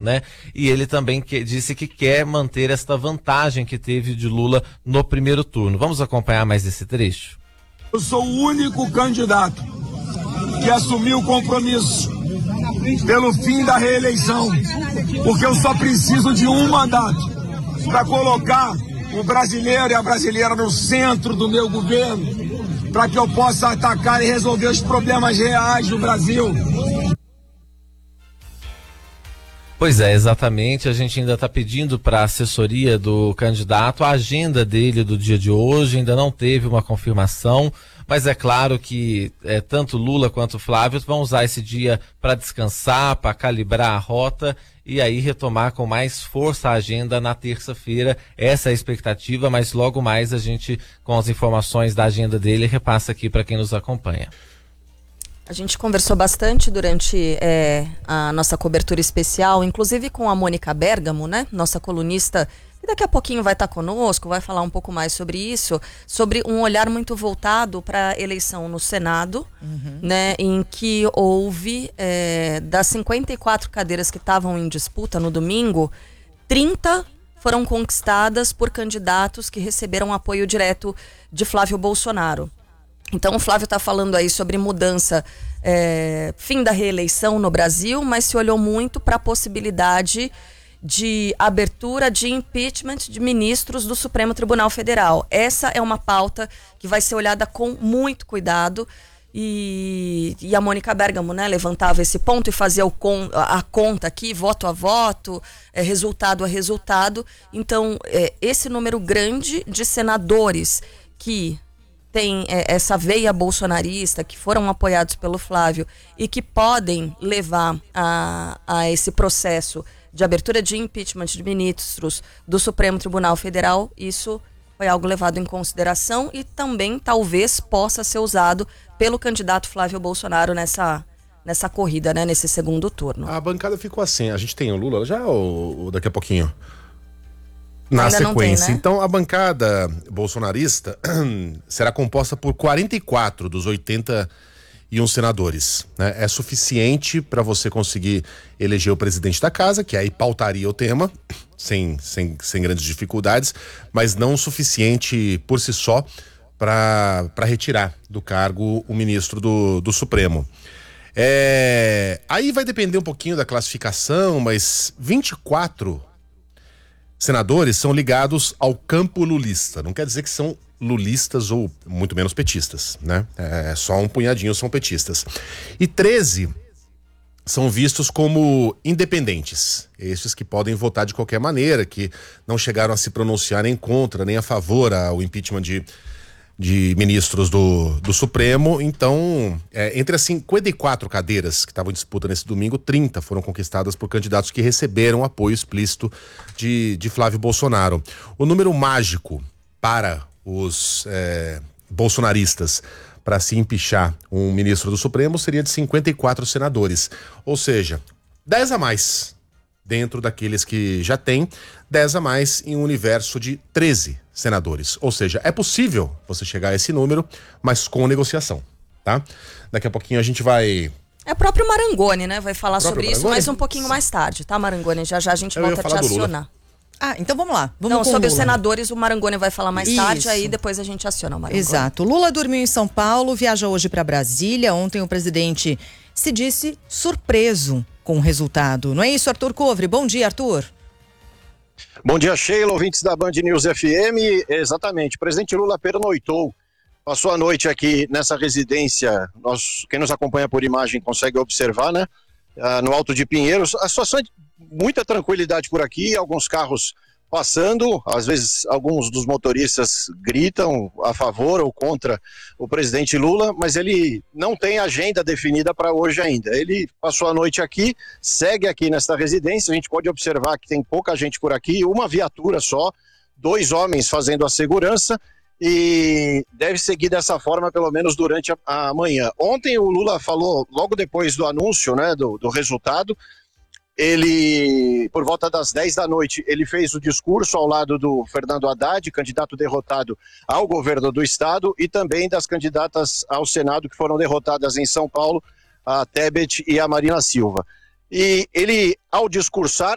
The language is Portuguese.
né? E ele também disse que quer manter esta vantagem que teve de Lula no primeiro turno. Vamos acompanhar mais esse trecho? Eu sou o único candidato que assumiu o compromisso pelo fim da reeleição, porque eu só preciso de um mandato para colocar o brasileiro e a brasileira no centro do meu governo, para que eu possa atacar e resolver os problemas reais do Brasil. Pois é, exatamente. A gente ainda está pedindo para a assessoria do candidato a agenda dele do dia de hoje, ainda não teve uma confirmação, mas é claro que tanto Lula quanto Flávio vão usar esse dia para descansar, para calibrar a rota e aí retomar com mais força a agenda na terça-feira. Essa é a expectativa, mas logo mais a gente, com as informações da agenda dele, repassa aqui para quem nos acompanha. A gente conversou bastante durante a nossa cobertura especial, inclusive com a Mônica Bergamo, né? Nossa colunista, que daqui a pouquinho vai estar conosco, vai falar um pouco mais sobre isso, sobre um olhar muito voltado para a eleição no Senado, né? Em que houve, das 54 cadeiras que estavam em disputa no domingo, 30 foram conquistadas por candidatos que receberam apoio direto de Flávio Bolsonaro. Então o Flávio está falando aí sobre mudança, fim da reeleição no Brasil, mas se olhou muito para a possibilidade de abertura de impeachment de ministros do Supremo Tribunal Federal. Essa é uma pauta que vai ser olhada com muito cuidado e a Mônica Bergamo, né, levantava esse ponto e fazia a conta aqui, voto a voto, resultado a resultado. Então esse número grande de senadores que tem essa veia bolsonarista, que foram apoiados pelo Flávio e que podem levar a esse processo de abertura de impeachment de ministros do Supremo Tribunal Federal, isso foi algo levado em consideração e também talvez possa ser usado pelo candidato Flávio Bolsonaro nessa corrida, né, nesse segundo turno. A bancada ficou assim, a gente tem o Lula já ou daqui a pouquinho? Na ainda sequência. Tem, né? Então, a bancada bolsonarista será composta por 44 dos 81 senadores, né? É suficiente para você conseguir eleger o presidente da casa, que aí pautaria o tema, sem grandes dificuldades, mas não o suficiente por si só para retirar do cargo o ministro do Supremo. Aí vai depender um pouquinho da classificação, mas 24 senadores são ligados ao campo lulista. Não quer dizer que são lulistas ou muito menos petistas, né? Só um punhadinho são petistas. E 13 são vistos como independentes. Esses que podem votar de qualquer maneira, que não chegaram a se pronunciar nem contra, nem a favor ao impeachment de ministros do Supremo. Então, entre as 54 cadeiras que estavam em disputa nesse domingo, 30 foram conquistadas por candidatos que receberam apoio explícito de Flávio Bolsonaro. O número mágico para os bolsonaristas para se empichar um ministro do Supremo seria de 54 senadores, ou seja, 10 a mais dentro daqueles que já tem, 10 a mais em um universo de 13 senadores. Ou seja, é possível você chegar a esse número, mas com negociação, tá? Daqui a pouquinho a gente vai... É o próprio Marangoni, né? Vai falar sobre Marangoni? isso, mas um pouquinho mais tarde, tá, Marangoni? Já a gente volta a te acionar. Então vamos lá. Não, sobre os Lula. senadores, o Marangoni vai falar mais tarde, Isso. aí depois a gente aciona o Marangoni. Exato. Lula dormiu em São Paulo, viaja hoje para Brasília. Ontem o presidente se disse surpreso com o resultado. Não é isso, Arthur Covre? Bom dia, Arthur. Bom dia, Sheila, ouvintes da Band News FM. Exatamente, o presidente Lula pernoitou, passou a noite aqui nessa residência. Quem nos acompanha por imagem consegue observar, né? No Alto de Pinheiros. A situação é de muita tranquilidade por aqui, alguns carros passando, às vezes alguns dos motoristas gritam a favor ou contra o presidente Lula, mas ele não tem agenda definida para hoje ainda. Ele passou a noite aqui, segue aqui nesta residência, a gente pode observar que tem pouca gente por aqui, uma viatura só, 2 homens fazendo a segurança e deve seguir dessa forma pelo menos durante a manhã. Ontem o Lula falou, logo depois do anúncio, né, do resultado, ele, por volta das 10 da noite, ele fez o discurso ao lado do Fernando Haddad, candidato derrotado ao governo do estado, e também das candidatas ao Senado que foram derrotadas em São Paulo, a Tebet e a Marina Silva. E ele, ao discursar,